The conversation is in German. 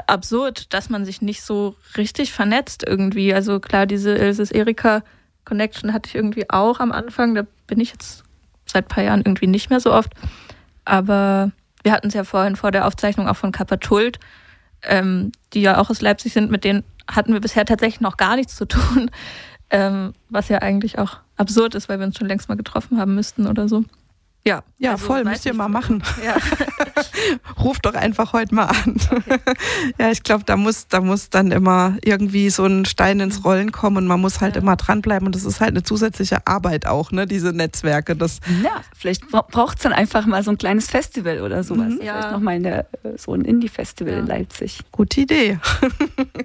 absurd, dass man sich nicht so richtig vernetzt irgendwie. Also klar, diese Ilses-Erika-Connection hatte ich irgendwie auch am Anfang. Da bin ich jetzt seit ein paar Jahren irgendwie nicht mehr so oft. Aber wir hatten es ja vorhin vor der Aufzeichnung auch von Kappa Tult, die ja auch aus Leipzig sind. Mit denen hatten wir bisher tatsächlich noch gar nichts zu tun. Was ja eigentlich auch absurd ist, weil wir uns schon längst mal getroffen haben müssten oder so. Ja, also voll, müsst ihr mal machen. Ja. Ruft doch einfach heute mal an. Okay. Ja, ich glaube, da muss dann immer irgendwie so ein Stein ins Rollen kommen und man muss halt immer dranbleiben und das ist halt eine zusätzliche Arbeit auch, ne, diese Netzwerke. Ja, vielleicht braucht es dann einfach mal so ein kleines Festival oder sowas. Ja. Vielleicht nochmal so ein Indie-Festival in Leipzig. Gute Idee.